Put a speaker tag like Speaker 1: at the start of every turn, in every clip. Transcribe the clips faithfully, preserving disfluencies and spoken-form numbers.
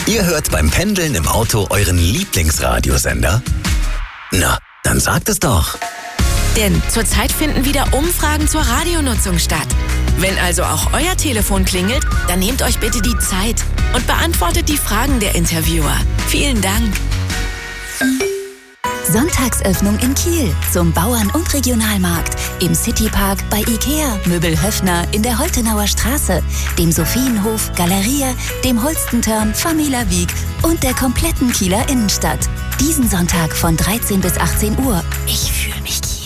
Speaker 1: Ihr hört beim Pendeln im Auto euren Lieblingsradiosender? Na, dann sagt es doch.
Speaker 2: Denn zurzeit finden wieder Umfragen zur Radionutzung statt. Wenn also auch euer Telefon klingelt, dann nehmt euch bitte die Zeit und beantwortet die Fragen der Interviewer. Vielen Dank.
Speaker 3: Sonntagsöffnung in Kiel zum Bauern- und Regionalmarkt, im Citypark bei Ikea, Möbel Höffner in der Holtenauer Straße, dem Sophienhof, Galeria, dem Holstenturn, Famila Wieg und der kompletten Kieler Innenstadt. Diesen Sonntag von dreizehn bis achtzehn Uhr. Ich fühle mich Kiel.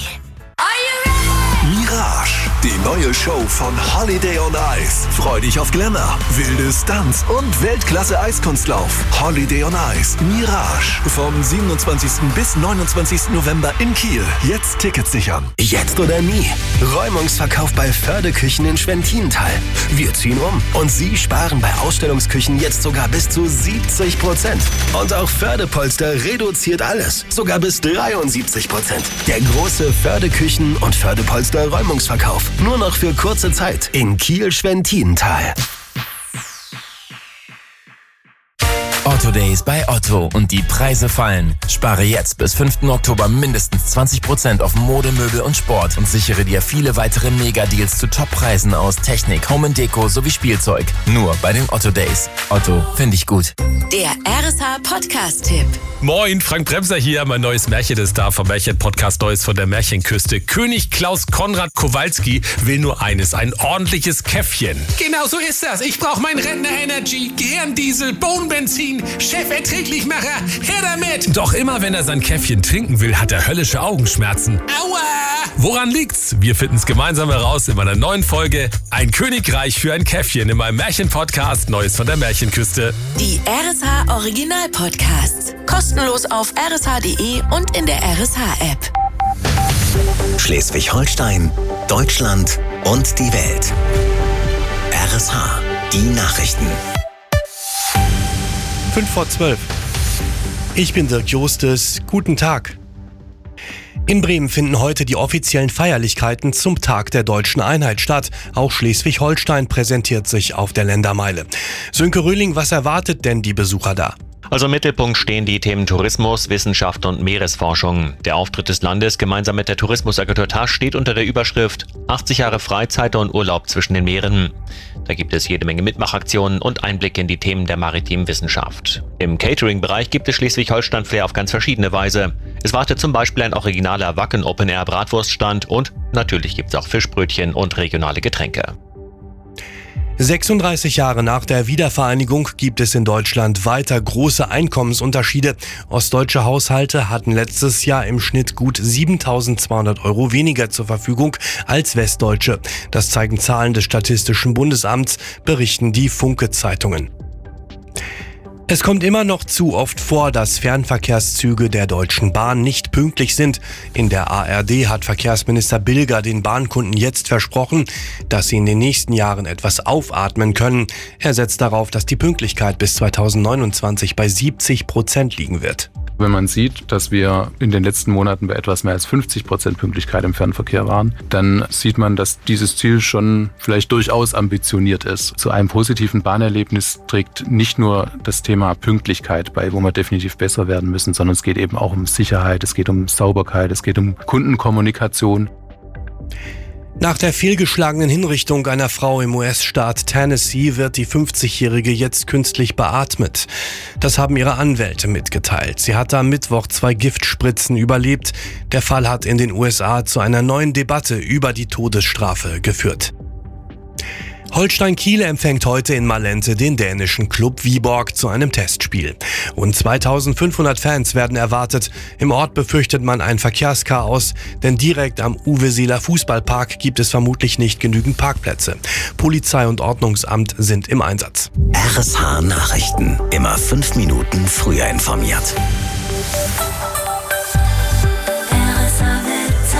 Speaker 4: Mirage, die neue Show von Holiday on Ice. Freu dich auf Glamour, wilde Stunts und Weltklasse-Eiskunstlauf. Holiday on Ice, Mirage. Vom siebenundzwanzigsten bis neunundzwanzigsten November in Kiel. Jetzt Tickets sichern.
Speaker 5: Jetzt oder nie. Räumungsverkauf bei Förde-Küchen in Schwentintal. Wir ziehen um und Sie sparen bei Ausstellungsküchen jetzt sogar bis zu siebzig Prozent. Und auch Förde-Polster reduziert alles. Sogar bis dreiundsiebzig Prozent. Der große Förde-Küchen und Förde-Polster Räumungsverkauf. Nur noch für kurze Zeit in Kiel-Schwentintal.
Speaker 6: Otto Days bei Otto und die Preise fallen. Spare jetzt bis fünften Oktober mindestens zwanzig Prozent auf Mode, Möbel und Sport und sichere dir viele weitere Megadeals zu Toppreisen aus Technik, Home and Deko sowie Spielzeug. Nur bei den Otto Days. Otto, finde ich gut.
Speaker 2: Der R S H Podcast-Tipp.
Speaker 7: Moin, Frank Bremser hier. Mein neues Märchen ist da vom Märchen-Podcast Neues von der Märchenküste. König Klaus Konrad Kowalski will nur eines, ein ordentliches Käffchen.
Speaker 8: Genau so ist das. Ich brauche mein Rentner-Energy, Gehirndiesel, Bohnenbenzin, Cheferträglichmacher, her damit!
Speaker 7: Doch immer wenn er sein Käffchen trinken will, hat er höllische Augenschmerzen.
Speaker 8: Aua!
Speaker 7: Woran liegt's? Wir finden's gemeinsam heraus in meiner neuen Folge Ein Königreich für ein Käffchen in meinem Märchen-Podcast Neues von der Märchenküste.
Speaker 2: Die R S H Original-Podcasts. Kostenlos auf r s h punkt d e und in der R S H-App.
Speaker 1: Schleswig-Holstein, Deutschland und die Welt. R S H, die Nachrichten.
Speaker 9: fünf vor zwölf. Ich bin Dirk Jostes. Guten Tag. In Bremen finden heute die offiziellen Feierlichkeiten zum Tag der Deutschen Einheit statt. Auch Schleswig-Holstein präsentiert sich auf der Ländermeile. Sönke Röhling, was erwartet denn die Besucher da?
Speaker 10: Also im Mittelpunkt stehen die Themen Tourismus, Wissenschaft und Meeresforschung. Der Auftritt des Landes gemeinsam mit der Tourismusagentur T A S steht unter der Überschrift achtzig Jahre Freizeit und Urlaub zwischen den Meeren. Da gibt es jede Menge Mitmachaktionen und Einblicke in die Themen der maritimen Wissenschaft. Im Catering-Bereich gibt es Schleswig-Holstein-Flair auf ganz verschiedene Weise. Es wartet zum Beispiel ein originaler Wacken Open-Air Bratwurststand und natürlich gibt es auch Fischbrötchen und regionale Getränke.
Speaker 9: sechsunddreißig Jahre nach der Wiedervereinigung gibt es in Deutschland weiter große Einkommensunterschiede. Ostdeutsche Haushalte hatten letztes Jahr im Schnitt gut siebentausendzweihundert Euro weniger zur Verfügung als Westdeutsche. Das zeigen Zahlen des Statistischen Bundesamts, berichten die Funke-Zeitungen. Es kommt immer noch zu oft vor, dass Fernverkehrszüge der Deutschen Bahn nicht pünktlich sind. In der A R D hat Verkehrsminister Bilger den Bahnkunden jetzt versprochen, dass sie in den nächsten Jahren etwas aufatmen können. Er setzt darauf, dass die Pünktlichkeit bis zweitausendneunundzwanzig bei siebzig Prozent liegen wird.
Speaker 11: Wenn man sieht, dass wir in den letzten Monaten bei etwas mehr als fünfzig Prozent Pünktlichkeit im Fernverkehr waren, dann sieht man, dass dieses Ziel schon vielleicht durchaus ambitioniert ist. Zu einem positiven Bahnerlebnis trägt nicht nur das Thema Pünktlichkeit bei, wo wir definitiv besser werden müssen, sondern es geht eben auch um Sicherheit, es geht um Sauberkeit, es geht um Kundenkommunikation.
Speaker 9: Nach der fehlgeschlagenen Hinrichtung einer Frau im U S-Staat Tennessee wird die fünfzigjährige jetzt künstlich beatmet. Das haben ihre Anwälte mitgeteilt. Sie hatte am Mittwoch zwei Giftspritzen überlebt. Der Fall hat in den U S A zu einer neuen Debatte über die Todesstrafe geführt. Holstein Kiel empfängt heute in Malente den dänischen Klub Viborg zu einem Testspiel. Rund zweitausendfünfhundert Fans werden erwartet. Im Ort befürchtet man ein Verkehrschaos, denn direkt am Uwe-Seeler Fußballpark gibt es vermutlich nicht genügend Parkplätze. Polizei und Ordnungsamt sind im Einsatz.
Speaker 1: R S H Nachrichten. Immer fünf Minuten früher informiert.
Speaker 12: Platz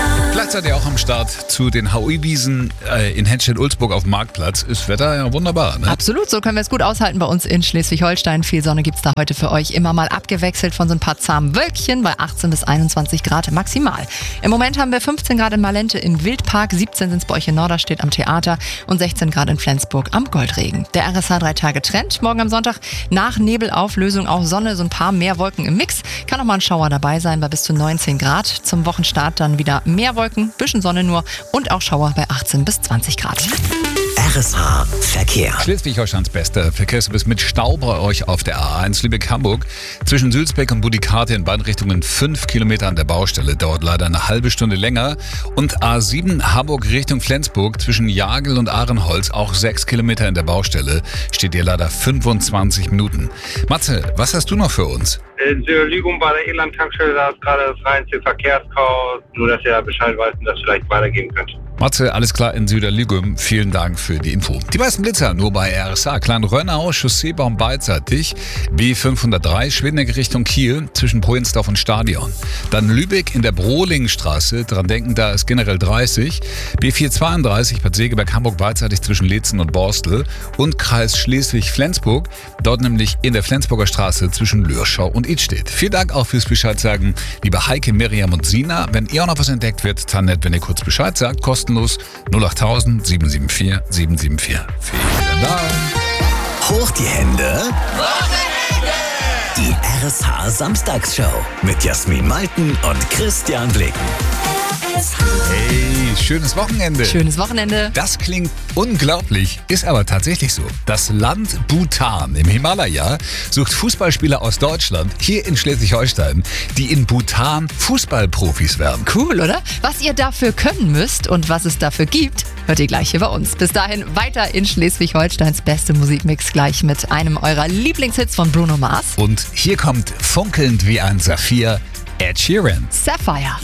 Speaker 12: Jetzt seid ihr auch am Start zu den H U I-Wiesen äh, in Henstedt-Ulzburg auf dem Marktplatz. Ist Wetter ja wunderbar, ne?
Speaker 13: Absolut, so können wir es gut aushalten bei uns in Schleswig-Holstein. Viel Sonne gibt's da heute für euch, immer mal abgewechselt von so ein paar zahmen Wölkchen bei achtzehn bis einundzwanzig Grad maximal. Im Moment haben wir fünfzehn Grad in Malente im Wildpark, siebzehn sind es bei euch in Norderstedt am Theater und sechzehn Grad in Flensburg am Goldregen. Der R S H drei Tage Trend, morgen am Sonntag nach Nebelauflösung auch Sonne, so ein paar mehr Wolken im Mix. Kann auch mal ein Schauer dabei sein bei bis zu neunzehn Grad. Zum Wochenstart dann wieder mehr Wolken, bisschen Sonne nur und auch Schauer bei achtzehn bis zwanzig Grad.
Speaker 1: R S H Verkehr.
Speaker 12: Schleswig-Holsteins bester Verkehrsservice mit Stau bei euch auf der A eins Lübeck-Hamburg. Zwischen Sülzbeck und Budikate in beiden Richtungen fünf Kilometer an der Baustelle. Dauert leider eine halbe Stunde länger. Und A sieben Hamburg Richtung Flensburg zwischen Jagel und Ahrenholz auch sechs Kilometer in der Baustelle. Steht ihr leider fünfundzwanzig Minuten. Matze, was hast du noch für uns?
Speaker 14: In Süderlügum bei der E-Land-Tankstelle, da ist gerade das reinste Verkehrschaos. Nur, dass ihr Bescheid weißt und das vielleicht weitergeben könnt.
Speaker 12: Matze, alles klar in Süderlügum. Vielen Dank für die Info. Die meisten Blitzer nur bei R S H. Klein-Rönnau, Chausseebaum beidseitig. B fünfhundertdrei, Schwedeneck Richtung Kiel zwischen Poinsdorf und Stadion. Dann Lübeck in der Brohlingstraße. Dran denken, da ist generell dreißig. B vierhundertzweiunddreißig, Bad Segeberg, Hamburg beidseitig zwischen Leetzen und Borstel. Und Kreis Schleswig-Flensburg. Dort nämlich in der Flensburger Straße zwischen Lürschau und Idstedt. Vielen Dank auch fürs Bescheid sagen, liebe Heike, Miriam und Sina. Wenn ihr auch noch was entdeckt wird, dann nett, wenn ihr kurz Bescheid sagt. Kostenlos null acht tausend sieben sieben vier sieben sieben vier. Vielen Dank.
Speaker 1: Hoch die Hände. Die R S H Samstagsshow mit Jasmin Malten und Christian Blicken.
Speaker 12: Hey, schönes Wochenende.
Speaker 13: Schönes Wochenende.
Speaker 12: Das klingt unglaublich, ist aber tatsächlich so. Das Land Bhutan im Himalaya sucht Fußballspieler aus Deutschland, hier in Schleswig-Holstein, die in Bhutan Fußballprofis werden.
Speaker 13: Cool, oder? Was ihr dafür können müsst und was es dafür gibt, hört ihr gleich hier bei uns. Bis dahin weiter in Schleswig-Holsteins beste Musikmix, gleich mit einem eurer Lieblingshits von Bruno Mars.
Speaker 12: Und hier kommt funkelnd wie ein Saphir Ed Sheeran.
Speaker 13: Sapphire.